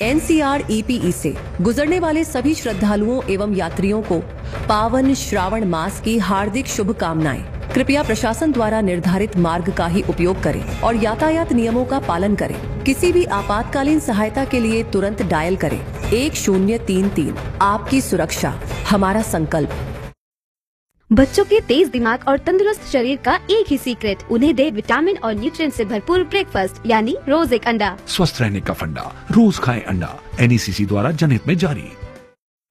NCR-EPE से गुजरने वाले सभी श्रद्धालुओं एवं यात्रियों को पावन श्रावण मास की हार्दिक शुभकामनाएं। कृपया प्रशासन द्वारा निर्धारित मार्ग का ही उपयोग करें और यातायात नियमों का पालन करें। किसी भी आपातकालीन सहायता के लिए तुरंत डायल करें 1033। आपकी सुरक्षा हमारा संकल्प। बच्चों के तेज दिमाग और तंदुरुस्त शरीर का एक ही सीक्रेट, उन्हें दे विटामिन और न्यूट्रिएंट से भरपूर ब्रेकफास्ट यानी रोज एक अंडा। स्वस्थ रहने का फंडा, रोज खाएं अंडा। NECC द्वारा जनहित में जारी।